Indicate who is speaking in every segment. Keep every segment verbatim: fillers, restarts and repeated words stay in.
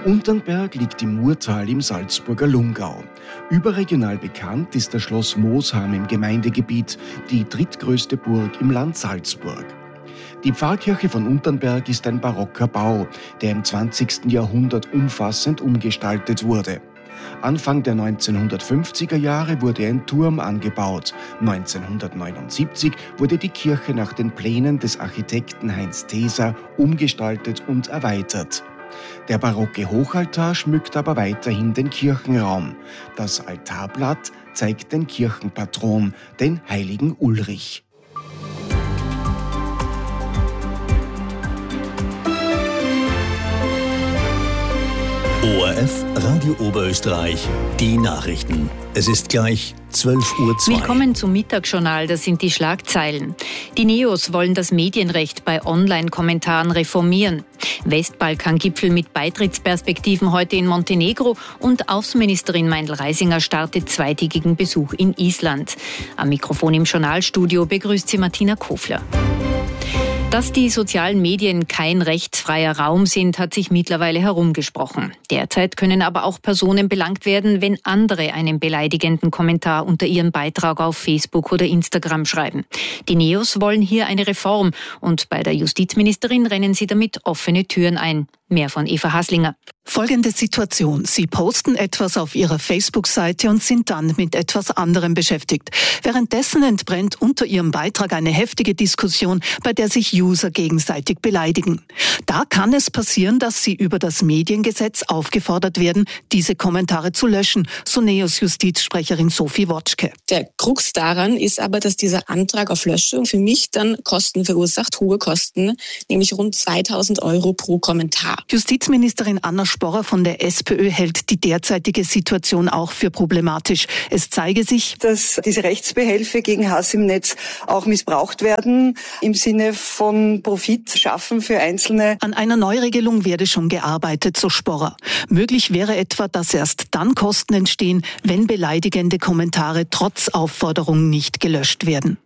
Speaker 1: Unternberg liegt im Murtal im Salzburger Lungau. Überregional bekannt ist das Schloss Mosheim im Gemeindegebiet, die drittgrößte Burg im Land Salzburg. Die Pfarrkirche von Unternberg ist ein barocker Bau, der im zwanzigsten Jahrhundert umfassend umgestaltet wurde. Anfang der neunzehnhundertfünfziger Jahre wurde ein Turm angebaut. neunzehnhundertneunundsiebzig wurde die Kirche nach den Plänen des Architekten Heinz Theser umgestaltet und erweitert. Der barocke Hochaltar schmückt aber weiterhin den Kirchenraum. Das Altarblatt zeigt den Kirchenpatron, den heiligen Ulrich.
Speaker 2: O R F Radio Oberösterreich, die Nachrichten. Es ist gleich zwölf Uhr zwei.
Speaker 3: Willkommen zum Mittagsjournal, das sind die Schlagzeilen. Die Neos wollen das Medienrecht bei Online-Kommentaren reformieren. Westbalkan-Gipfel mit Beitrittsperspektiven heute in Montenegro und Außenministerin Meindl-Reisinger startet zweitägigen Besuch in Island. Am Mikrofon im Journalstudio begrüßt sie Martina Kofler. Dass die sozialen Medien kein rechtsfreier Raum sind, hat sich mittlerweile herumgesprochen. Derzeit können aber auch Personen belangt werden, wenn andere einen beleidigenden Kommentar unter ihren Beitrag auf Facebook oder Instagram schreiben. Die Neos wollen hier eine Reform und bei der Justizministerin rennen sie damit offene Türen ein. Mehr von Eva Haslinger.
Speaker 4: Folgende Situation. Sie posten etwas auf Ihrer Facebook-Seite und sind dann mit etwas anderem beschäftigt. Währenddessen entbrennt unter Ihrem Beitrag eine heftige Diskussion, bei der sich User gegenseitig beleidigen. Da kann es passieren, dass Sie über das Mediengesetz aufgefordert werden, diese Kommentare zu löschen, so Neos Justizsprecherin Sophie Wotschke.
Speaker 5: Der Krux daran ist aber, dass dieser Antrag auf Löschung für mich dann Kosten verursacht, hohe Kosten, nämlich rund zweitausend Euro pro Kommentar.
Speaker 4: Justizministerin Anna Sporrer von der SPÖ hält die derzeitige Situation auch für problematisch. Es zeige sich,
Speaker 6: dass diese Rechtsbehelfe gegen Hass im Netz auch missbraucht werden, im Sinne von Profit schaffen für Einzelne.
Speaker 4: An einer Neuregelung werde schon gearbeitet, so Sporrer. Möglich wäre etwa, dass erst dann Kosten entstehen, wenn beleidigende Kommentare trotz Aufforderung nicht gelöscht werden.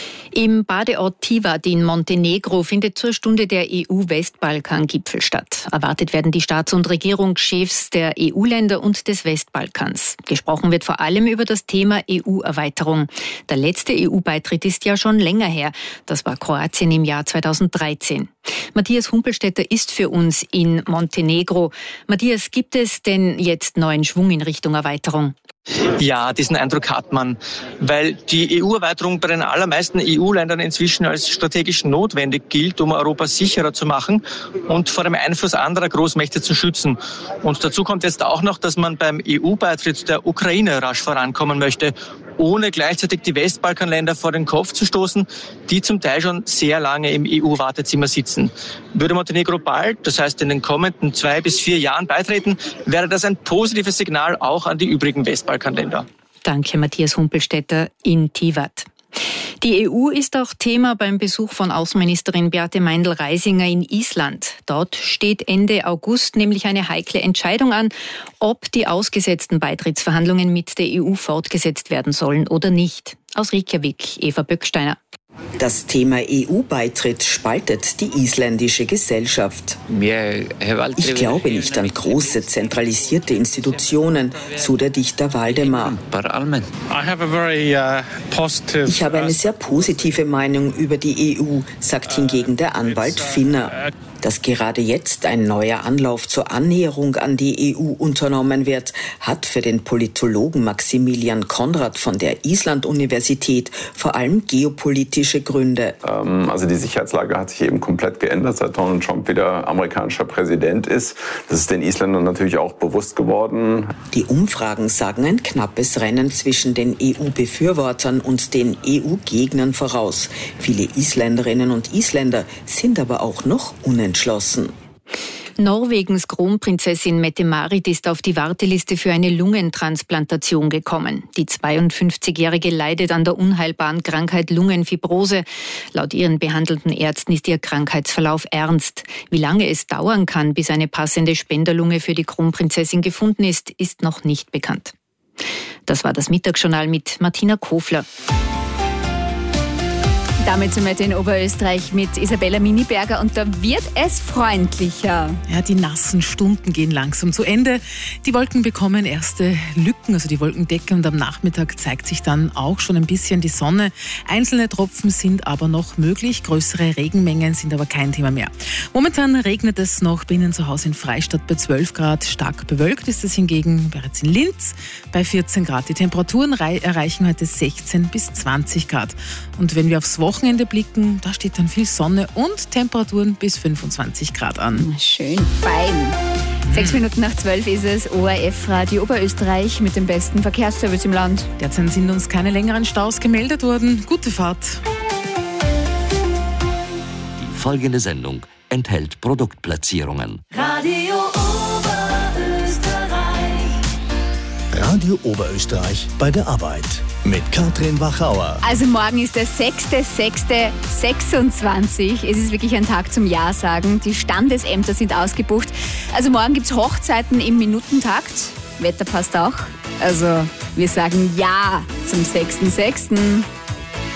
Speaker 3: Im Badeort Tivat in Montenegro findet zur Stunde der E U-Westbalkan-Gipfel statt. Erwartet werden die Staats- und Regierungschefs der E U-Länder und des Westbalkans. Gesprochen wird vor allem über das Thema E U-Erweiterung. Der letzte E U-Beitritt ist ja schon länger her. Das war Kroatien im Jahr zweitausenddreizehn. Matthias Humpelstädter ist für uns in Montenegro. Matthias, gibt es denn jetzt neuen Schwung in Richtung Erweiterung?
Speaker 7: Ja, diesen Eindruck hat man, weil die E U-Erweiterung bei den allermeisten E U-Ländern inzwischen als strategisch notwendig gilt, um Europa sicherer zu machen und vor dem Einfluss anderer Großmächte zu schützen. Und dazu kommt jetzt auch noch, dass man beim E U-Beitritt der Ukraine rasch vorankommen möchte, ohne gleichzeitig die Westbalkanländer vor den Kopf zu stoßen, die zum Teil schon sehr lange im E U-Wartezimmer sitzen. Würde Montenegro bald, das heißt in den kommenden zwei bis vier Jahren beitreten, wäre das ein positives Signal auch an die übrigen Westbalkanländer.
Speaker 3: Danke, Matthias Humpelstädter in Tivat. Die E U ist auch Thema beim Besuch von Außenministerin Beate Meindl-Reisinger in Island. Dort steht Ende August nämlich eine heikle Entscheidung an, ob die ausgesetzten Beitrittsverhandlungen mit der E U fortgesetzt werden sollen oder nicht. Aus Reykjavik, Eva Böcksteiner.
Speaker 8: Das Thema E U-Beitritt spaltet die isländische Gesellschaft. Ich glaube nicht an große, zentralisierte Institutionen, so der Dichter Waldemar. Ich habe eine sehr positive Meinung über die E U, sagt hingegen der Anwalt Finner. Dass gerade jetzt ein neuer Anlauf zur Annäherung an die E U unternommen wird, hat für den Politologen Maximilian Konrad von der Island-Universität vor allem geopolitische Gründe.
Speaker 9: Also die Sicherheitslage hat sich eben komplett geändert, seit Donald Trump wieder amerikanischer Präsident ist. Das ist den Isländern natürlich auch bewusst geworden.
Speaker 8: Die Umfragen sagen ein knappes Rennen zwischen den E U-Befürwortern und den E U-Gegnern voraus. Viele Isländerinnen und Isländer sind aber auch noch unentschlossen. Entschlossen.
Speaker 3: Norwegens Kronprinzessin Mette-Marit ist auf die Warteliste für eine Lungentransplantation gekommen. Die zweiundfünfzigjährige leidet an der unheilbaren Krankheit Lungenfibrose. Laut ihren behandelnden Ärzten ist ihr Krankheitsverlauf ernst. Wie lange es dauern kann, bis eine passende Spenderlunge für die Kronprinzessin gefunden ist, ist noch nicht bekannt. Das war das Mittagsjournal mit Martina Kofler.
Speaker 10: Damit sind wir in Oberösterreich mit Isabella Miniberger und da wird es freundlicher.
Speaker 11: Ja, die nassen Stunden gehen langsam zu Ende. Die Wolken bekommen erste Lücken, also die Wolkendecke, und am Nachmittag zeigt sich dann auch schon ein bisschen die Sonne. Einzelne Tropfen sind aber noch möglich, größere Regenmengen sind aber kein Thema mehr. Momentan regnet es noch bei Ihnen zu Hause in Freistadt bei zwölf Grad. Stark bewölkt ist es hingegen bereits in Linz bei vierzehn Grad. Die Temperaturen erreichen heute sechzehn bis zwanzig Grad. Und wenn wir aufs Wochenende blicken, da steht dann viel Sonne und Temperaturen bis fünfundzwanzig Grad an.
Speaker 10: Schön, fein. Mhm. Sechs Minuten nach zwölf ist es, O R F Radio Oberösterreich mit dem besten Verkehrsservice im Land.
Speaker 11: Derzeit sind uns keine längeren Staus gemeldet worden. Gute Fahrt.
Speaker 12: Die folgende Sendung enthält Produktplatzierungen.
Speaker 2: Radio Radio Oberösterreich bei der Arbeit mit Katrin Wachauer.
Speaker 10: Also morgen ist der sechster sechster sechsundzwanzig. Es ist wirklich ein Tag zum Ja sagen. Die Standesämter sind ausgebucht. Also morgen gibt es Hochzeiten im Minutentakt. Wetter passt auch. Also wir sagen Ja zum sechster sechster